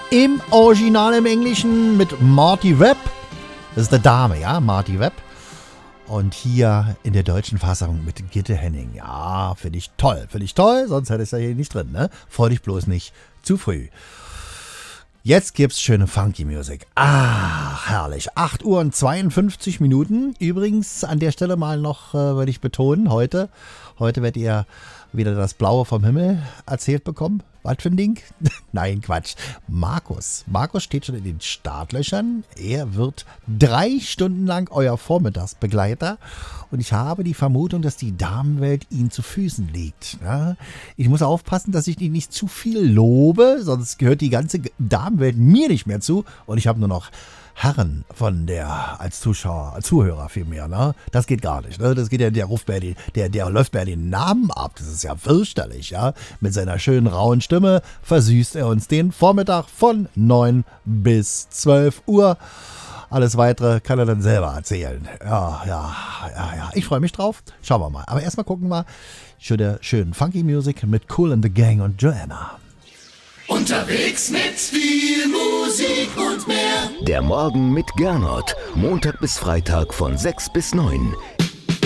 im Original im Englischen mit Marty Webb. Das ist eine Dame, ja, Marty Webb. Und hier in der deutschen Fassung mit Gitte Henning. Ja, finde ich toll, sonst hätte ich es ja hier nicht drin, ne? Freu dich bloß nicht zu früh. Jetzt gibt's schöne Funky Music. Herrlich. 8 Uhr und 52 Minuten. Übrigens an der Stelle mal noch, würde ich betonen, heute werdet ihr wieder das Blaue vom Himmel erzählt bekommen. Was für ein Ding? Nein, Quatsch. Markus steht schon in den Startlöchern. Er wird 3 Stunden lang euer Vormittagsbegleiter. Und ich habe die Vermutung, dass die Damenwelt ihm zu Füßen liegt. Ja? Ich muss aufpassen, dass ich ihn nicht zu viel lobe, sonst gehört die ganze Damenwelt mir nicht mehr zu. Und ich habe nur noch Herren als Zuschauer, als Zuhörer vielmehr, ne? Das geht gar nicht, ne? Das geht ja, der läuft mir den Namen ab. Das ist ja fürchterlich, ja? Mit seiner schönen rauen Stimme versüßt er uns den Vormittag von 9 bis 12 Uhr. Alles Weitere kann er dann selber erzählen. Ja. Ich freue mich drauf. Schauen wir mal. Aber erstmal gucken wir schön Funky Music mit Kool and the Gang und Joanna. Unterwegs mit viel Musik und mehr. Der Morgen mit Gernot. Montag bis Freitag von 6 bis 9.